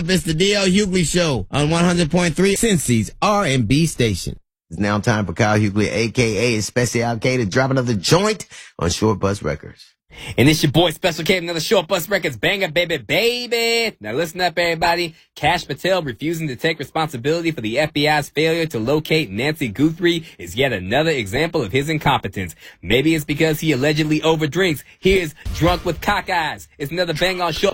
It's the DL Hughley Show on 100.3 Cincy's R&B station. It's now time for Kyle Hughley, a.k.a. Special K, to drop another joint on Short Bus Records. And it's your boy Special K, another Short Bus Records banger, baby. Now listen up, everybody. Kash Patel refusing to take responsibility for the FBI's failure to locate Nancy Guthrie is yet another example of his incompetence. Maybe it's because he allegedly overdrinks. Here's Drunk with Cock Eyes. It's another bang on Short